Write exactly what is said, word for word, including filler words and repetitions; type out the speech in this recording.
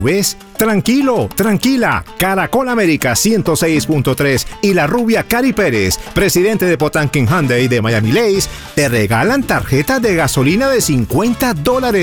¿Ves? Tranquilo, tranquila. Caracol América ciento seis punto tres y la rubia Cari Pérez, presidente de Potanquin Hyundai de Miami Lakes, te regalan tarjetas de gasolina de cincuenta dólares